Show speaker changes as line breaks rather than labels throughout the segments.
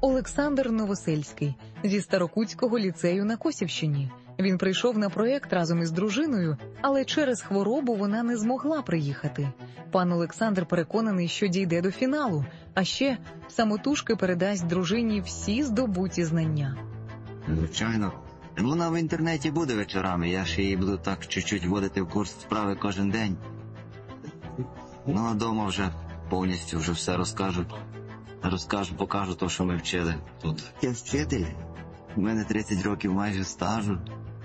Олександр Новосельський зі Старокутського ліцею на Косівщині. Він прийшов на проєкт разом із дружиною, але через хворобу вона не змогла приїхати. Пан Олександр переконаний, що дійде до фіналу, а ще самотужки передасть дружині всі здобуті знання.
Звичайно. Вона в інтернеті буде вечорами, я ж її буду так чуть-чуть вводити в курс справи кожен день. Ну, а вдома вже повністю вже все розкажу, покажу те, що ми вчили тут. Я вчитель, у мене 30 років майже стажу.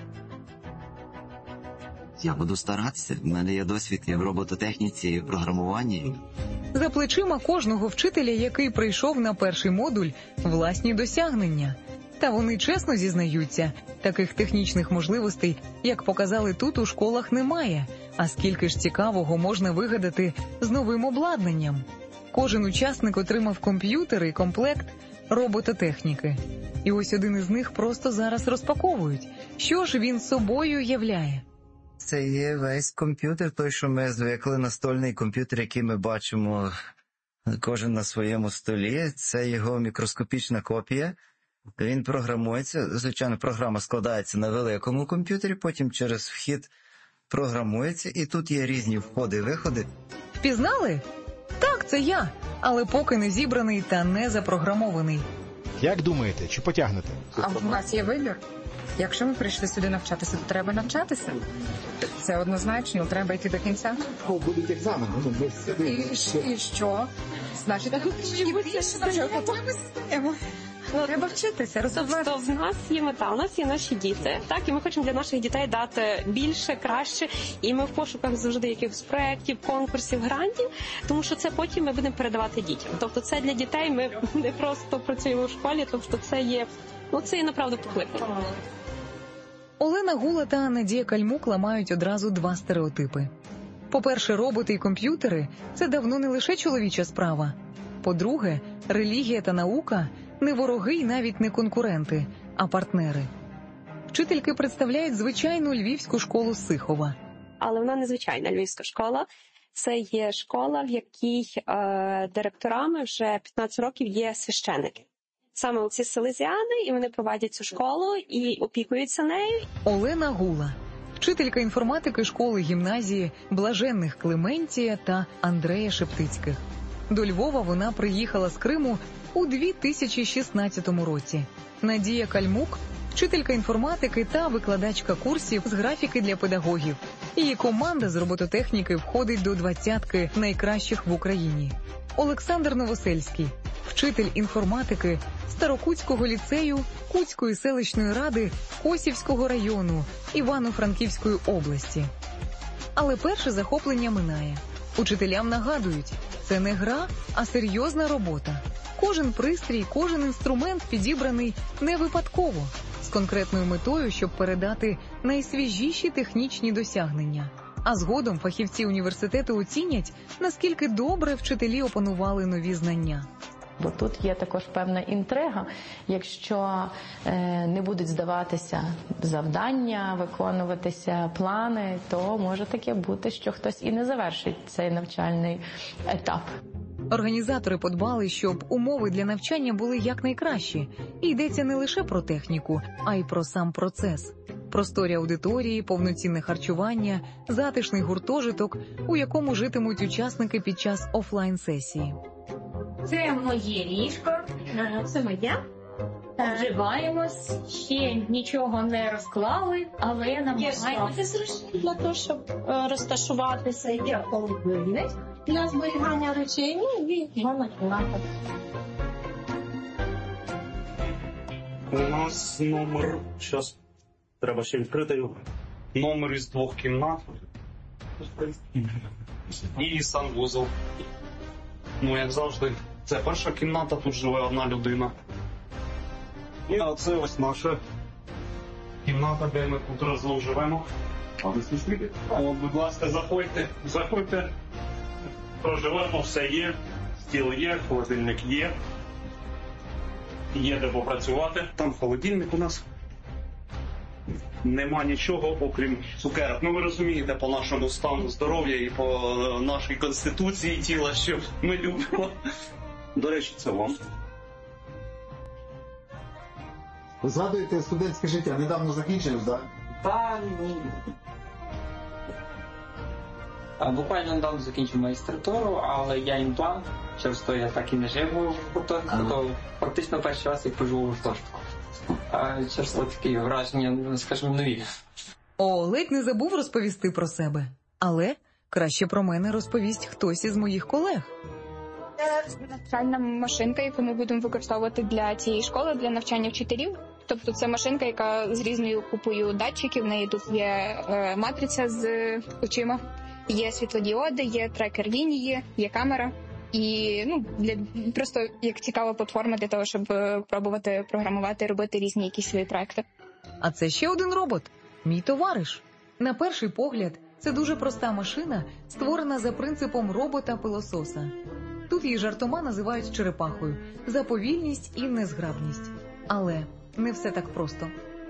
Я буду старатися, в мене є досвід і в робототехніці, і в програмуванні.
За плечима кожного вчителя, який прийшов на перший модуль, власні досягнення. Та вони чесно зізнаються, таких технічних можливостей, як показали тут, у школах немає. А скільки ж цікавого можна вигадати з новим обладнанням. Кожен учасник отримав комп'ютер і комплект робототехніки. І ось один із них просто зараз розпаковують. Що ж він собою являє?
Це є весь комп'ютер, той, що ми звикли, настольний комп'ютер, який ми бачимо кожен на своєму столі. Це його мікроскопічна копія. Він програмується, звичайно, програма складається на великому комп'ютері, потім через вхід програмується, і тут є різні входи-виходи.
Впізнали? Так, це я, але поки не зібраний та не запрограмований.
Як думаєте, чи потягнете?
А в нас є вибір. Якщо ми прийшли сюди навчатися, то треба навчатися. Це однозначно, треба йти до кінця.
Будуть екзамени.
І що? Значить, треба вчитися, розвиватися.
Тобто в нас є мета, у нас є наші діти, так, і ми хочемо для наших дітей дати більше, краще, і ми в пошуках завжди якихось проєктів, конкурсів, грантів, тому що це потім ми будемо передавати дітям. Тобто це для дітей, ми не просто працюємо в школі, тобто це є направду покликання.
Олена Гула та Надія Кальмук ламають одразу два стереотипи. По-перше, роботи і комп'ютери – це давно не лише чоловіча справа. По-друге, релігія та наука – не вороги і навіть не конкуренти, а партнери. Вчительки представляють звичайну львівську школу Сихова.
Але вона незвичайна львівська школа. Це є школа, в якій директорами вже 15 років є священики. Саме оці селезіани, і вони проводять цю школу і опікуються нею.
Олена Гула, вчителька інформатики школи-гімназії Блаженних Клементія та Андрея Шептицьких. До Львова вона приїхала з Криму у 2016 році. Надія Кальмук – вчителька інформатики та викладачка курсів з графіки для педагогів. Її команда з робототехніки входить до 20-ки найкращих в Україні. Олександр Новосельський – вчитель інформатики Старокутського ліцею Кутської селищної ради Косівського району Івано-Франківської області. Але перше захоплення минає. Учителям нагадують – це не гра, а серйозна робота. Кожен пристрій, кожен інструмент підібраний не випадково, з конкретною метою, щоб передати найсвіжіші технічні досягнення. А згодом фахівці університету оцінять, наскільки добре вчителі опанували нові знання.
Бо тут є також певна інтрига. Якщо не будуть здаватися завдання, виконуватися плани, то може таке бути, що хтось і не завершить цей навчальний етап.
Організатори подбали, щоб умови для навчання були якнайкращі. І йдеться не лише про техніку, а й про сам процес. Просторі аудиторії, повноцінне харчування, затишний гуртожиток, у якому житимуть учасники під час офлайн-сесії.
Це моє ліжко, це моя. Вживаємось, ще нічого не розклали, але намагаємося зручно для того, щоб розташуватися. Є холодильник для зберігання речей і ванна кімната.
У нас номер, зараз треба ще відкрити його, номер із 2 кімнат і санвузол. Ну, як завжди, це перша кімната, тут живе одна людина. І оце ось наша кімната, де ми тут разом живемо. От, будь ласка, заходьте. Проживемо, все є, стіл є, холодильник є. Є де попрацювати. Там холодильник у нас. Нема нічого, окрім цукерок. Ну, ви розумієте, по нашому стану здоров'я і по нашій конституції тіла, що ми любимо. До речі, це вам.
Ви згадуєте студентське життя, недавно закінчили, так?
Та ні. Буквально недавно закінчив магістратуру, але я імплант, через то я так і не жив у гуртожитку, то фактично перший раз я пожив у гуртожитку. Через то такі враження, скажімо, нові.
Ледь не забув розповісти про себе. Але краще про мене розповість хтось із моїх колег.
Це навчальна машинка, яку ми будемо використовувати для цієї школи, для навчання вчителів. Тобто це машинка, яка з різною купою датчиків. В неї тут є матриця з очима, є світлодіоди, є трекер лінії, є камера. І просто як цікава платформа для того, щоб пробувати програмувати, робити різні якісь свої проекти.
А це ще один робот – мій товариш. На перший погляд, це дуже проста машина, створена за принципом робота-пилососа. Тут її жартома називають черепахою за повільність і незграбність. Але не все так просто.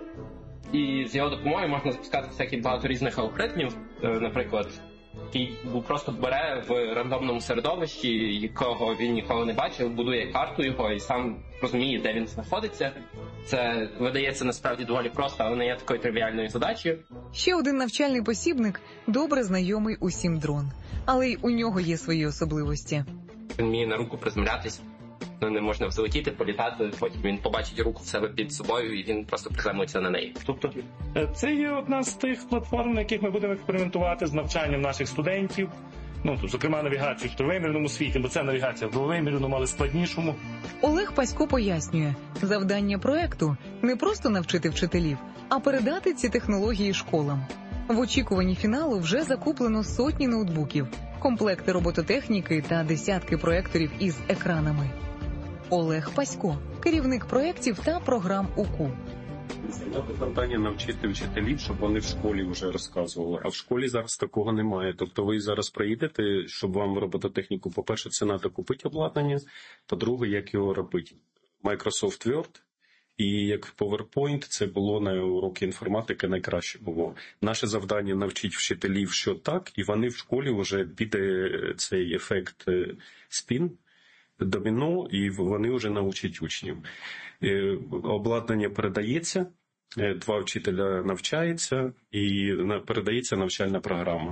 І з його допомогою можна запускати всякі багато різних алгоритмів, наприклад, який просто бере в рандомному середовищі, якого він ніколи не бачив, будує карту його і сам розуміє, де він знаходиться. Це видається насправді доволі просто, але не є такою тривіальною задачею.
Ще один навчальний посібник добре знайомий усім дрон, але й у нього є свої особливості.
Він вміє на руку приземлятись, не можна взлетіти, політати, потім він побачить руку в себе під собою і він просто приземлиться на неї.
Тобто це є одна з тих платформ, на яких ми будемо експериментувати з навчанням наших студентів. Зокрема, навігацію в тривимірному світі, бо це навігація в двовимірному, але складнішому.
Олег Пасько пояснює, завдання проекту не просто навчити вчителів, а передати ці технології школам. В очікуванні фіналу вже закуплено сотні ноутбуків, комплекти робототехніки та десятки проекторів із екранами. Олег Пасько, керівник проєктів та програм УКУ.
Завдання навчити вчителів, щоб вони в школі вже розказували. А в школі зараз такого немає. Тобто ви зараз приїдете, щоб вам робототехніку, по-перше, це треба купити обладнання, по-друге, як його робити. Microsoft Word і як PowerPoint, це було на уроки інформатики найкраще було. Наше завдання навчити вчителів, що так, і вони в школі вже піде цей ефект спін, доміно, і вони вже навчать учнів. Обладнання передається, 2 вчителя навчаються і передається навчальна програма.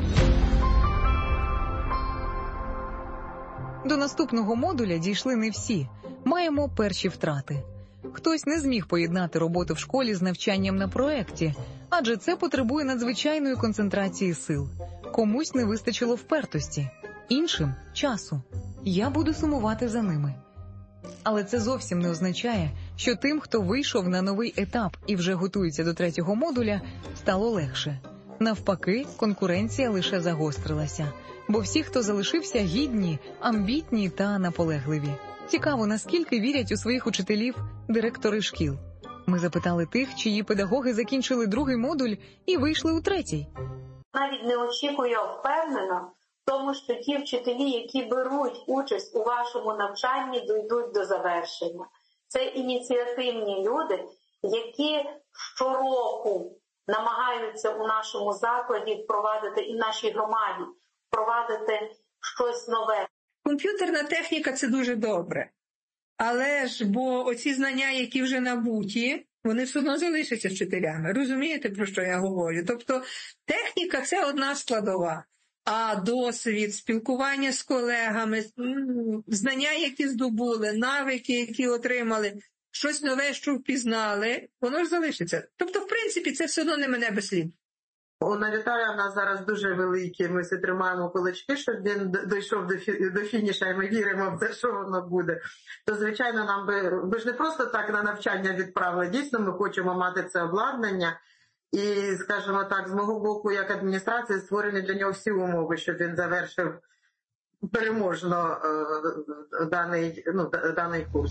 До наступного модуля дійшли не всі. Маємо перші втрати. Хтось не зміг поєднати роботу в школі з навчанням на проєкті, адже це потребує надзвичайної концентрації сил. Комусь не вистачило впертості, іншим – часу. Я буду сумувати за ними. Але це зовсім не означає, що тим, хто вийшов на новий етап і вже готується до 3-го модуля, стало легше. Навпаки, конкуренція лише загострилася. Бо всі, хто залишився, гідні, амбітні та наполегливі. Цікаво, наскільки вірять у своїх учителів директори шкіл. Ми запитали тих, чиї педагоги закінчили 2-й модуль і вийшли у 3-й.
Навіть не очікую впевнено, тому що ті вчителі, які беруть участь у вашому навчанні, дійдуть до завершення. Це ініціативні люди, які щороку намагаються у нашому закладі впровадити і в нашій громаді, впровадити щось нове.
Комп'ютерна техніка – це дуже добре. Але ж, бо оці знання, які вже набуті, вони все одно залишаться вчителями. Розумієте, про що я говорю? Тобто техніка – це одна складова. А досвід, спілкування з колегами, знання, які здобули, навики, які отримали, щось нове, що впізнали, воно ж залишиться. Тобто, в принципі, це все одно не мене без слів.
У Віталія в нас зараз дуже великі, ми всі тримаємо кулачки, щоб він дійшов до фініша, і ми віримо в те, що воно буде. То, звичайно, нам би ж не просто так на навчання відправили, дійсно ми хочемо мати це обладнання. І, скажімо так, з мого боку, як адміністрації, створені для нього всі умови, щоб він завершив переможно даний курс.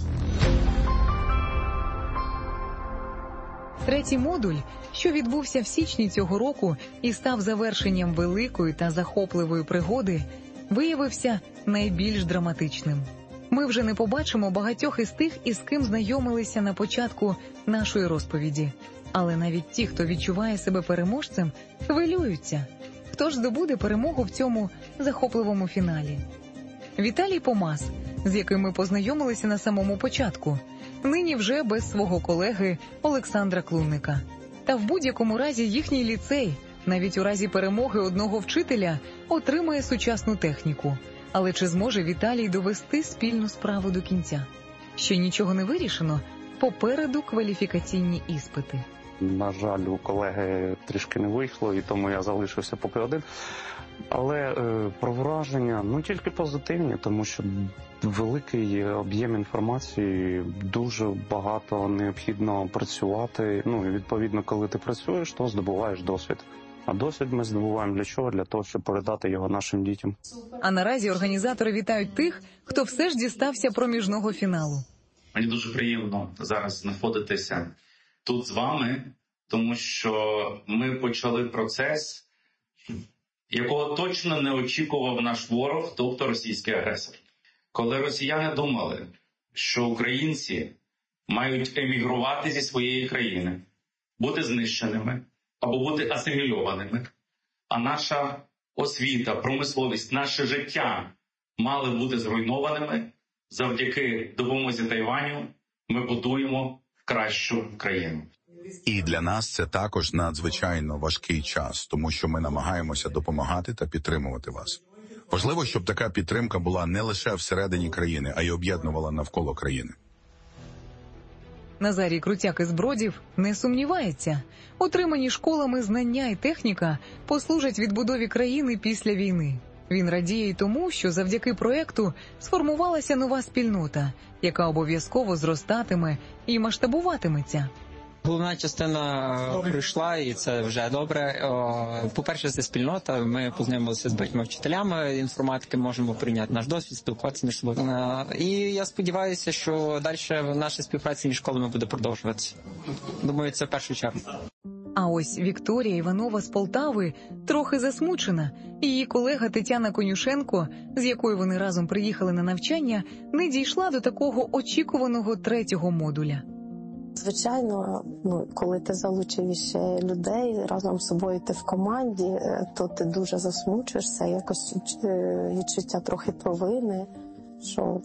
3-й модуль, що відбувся в січні цього року і став завершенням великої та захопливої пригоди, виявився найбільш драматичним. Ми вже не побачимо багатьох із тих, із ким знайомилися на початку нашої розповіді. Але навіть ті, хто відчуває себе переможцем, хвилюються. Хто ж здобуде перемогу в цьому захопливому фіналі? Віталій Помаз, з яким ми познайомилися на самому початку. нині вже без свого колеги Олександра Клунника. Та в будь-якому разі їхній ліцей, навіть у разі перемоги одного вчителя, отримає сучасну техніку. Але чи зможе Віталій довести спільну справу до кінця? Ще нічого не вирішено, попереду кваліфікаційні іспити.
На жаль, у колеги трішки не вийшло, і тому я залишився поки один. Але про враження, тільки позитивні, тому що великий об'єм інформації, дуже багато необхідно працювати. І відповідно, коли ти працюєш, то здобуваєш досвід. А досвід ми здобуваємо для чого? Для того, щоб передати його нашим дітям.
А наразі організатори вітають тих, хто все ж дістався проміжного фіналу.
Мені дуже приємно зараз знаходитися тут з вами, тому що ми почали процес, якого точно не очікував наш ворог, тобто російський агресор. Коли росіяни думали, що українці мають емігрувати зі своєї країни, бути знищеними або бути асимільованими, а наша освіта, промисловість, наше життя мали бути зруйнованими, завдяки допомозі Тайваню ми будуємо кращу країну.
І для нас це також надзвичайно важкий час, тому що ми намагаємося допомагати та підтримувати вас. Важливо, щоб така підтримка була не лише всередині країни, а й об'єднувала навколо країни.
Назарій Крутяк із Бродів не сумнівається. Отримані школами знання і техніка послужать відбудові країни після війни. Він радіє й тому, що завдяки проєкту сформувалася нова спільнота, яка обов'язково зростатиме і масштабуватиметься.
Головна частина пройшла, і це вже добре. По-перше, це спільнота. Ми познайомилися з багатьма вчителями інформатики, можемо прийняти наш досвід, спілкуватися між собою. І я сподіваюся, що далі наша співпраця між школами буде продовжуватися. Думаю, це в першу чергу.
А ось Вікторія Іванова з Полтави трохи засмучена. Її колега Тетяна Конюшенко, з якою вони разом приїхали на навчання, не дійшла до такого очікуваного 3-го модуля.
Звичайно, коли ти залучуєш людей, разом з собою ти в команді, то ти дуже засмучуєшся, якось відчуття трохи провини, що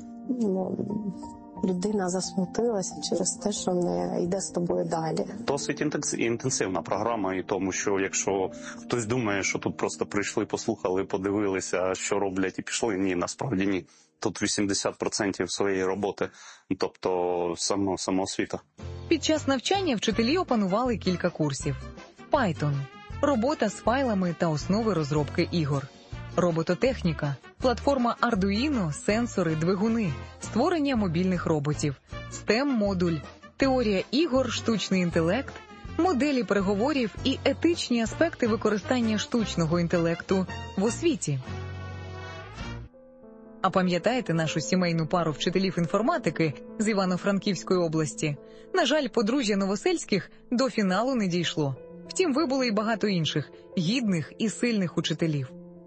людина засмутилася через те, що не йде з тобою далі.
Досить інтенсивна програма, і тому, що якщо хтось думає, що тут просто прийшли, послухали, подивилися, що роблять і пішли, ні, насправді ні. Тут 80% своєї роботи, тобто самоосвіта.
Під час навчання вчителі опанували кілька курсів. Python – робота з файлами та основи розробки ігор. Робототехніка – платформа Arduino, сенсори, двигуни, створення мобільних роботів. STEM-модуль – теорія ігор, штучний інтелект, моделі переговорів і етичні аспекти використання штучного інтелекту в освіті. А пам'ятаєте нашу сімейну пару вчителів інформатики з Івано-Франківської області? На жаль, подружжя Новосельських до фіналу не дійшло. Втім, вибуло й багато інших, гідних і сильних учителів.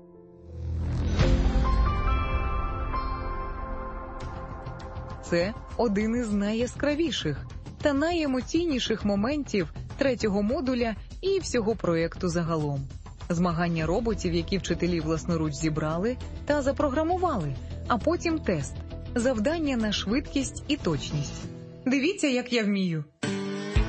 Це один із найяскравіших та найемоційніших моментів 3-го модуля і всього проєкту загалом. Змагання роботів, які вчителі власноруч зібрали та запрограмували, а потім тест. Завдання на швидкість і точність. Дивіться, як я вмію.